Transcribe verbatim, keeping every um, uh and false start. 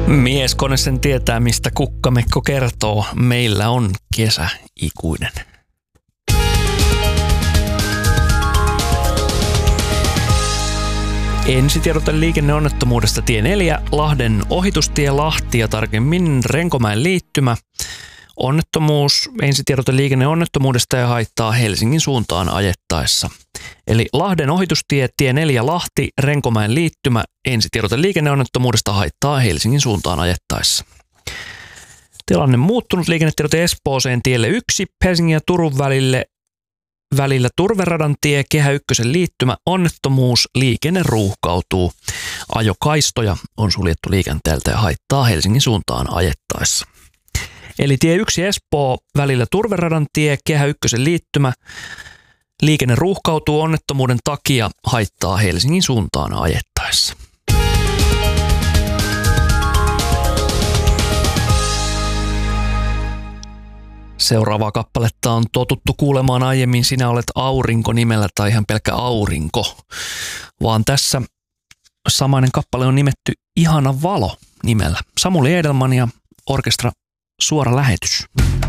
Mieskone sen tietää, mistä kukkamekko kertoo. Meillä on kesä ikuinen. Ensitiedote liikenneonnettomuudesta tie neljä, Lahden ohitustie Lahti ja tarkemmin Renkomäen liittymä. Onnettomuus, ensitiedote liikenneonnettomuudesta ja haittaa Helsingin suuntaan ajettaessa. Eli Lahden ohitustie, tie neljä Lahti, Renkomäen liittymä, ensitiedote liikenneonnettomuudesta haittaa Helsingin suuntaan ajettaessa. Tilanne muuttunut, liikennetiedote Espooseen tielle yksi, Helsingin ja Turun välille, välillä Turveradan tie, Kehä ykkösen liittymä, onnettomuus, liikenne ruuhkautuu. Ajokaistoja on suljettu liikenteeltä ja haittaa Helsingin suuntaan ajettaessa. Eli tie yksi Espoo välillä Turveradan tie, Kehä ykkösen liittymä, liikenne ruuhkautuu onnettomuuden takia, haittaa Helsingin suuntaan ajettaessa. Seuraavaa kappaletta on totuttu kuulemaan aiemmin Sinä olet aurinko nimellä tai ihan pelkkä aurinko, vaan tässä samainen kappale on nimetty Ihana valo nimellä. Samuli Edelman ja orkestra Suora lähetys.